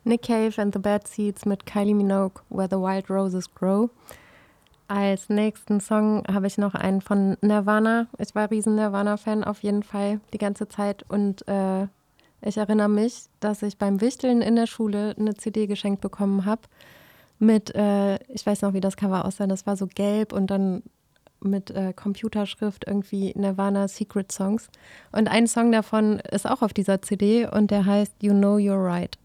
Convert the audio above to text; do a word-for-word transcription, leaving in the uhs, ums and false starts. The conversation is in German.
Nick Cave and the Bad Seeds mit Kylie Minogue, Where the Wild Roses Grow. Als nächsten Song habe ich noch einen von Nirvana. Ich war riesen Nirvana-Fan auf jeden Fall die ganze Zeit und äh, ich erinnere mich, dass ich beim Wichteln in der Schule eine C D geschenkt bekommen habe mit, äh, ich weiß noch, wie das Cover aussah, das war so gelb und dann mit äh, Computerschrift irgendwie Nirvana Secret Songs. Und ein Song davon ist auch auf dieser C D und der heißt You Know You're Right.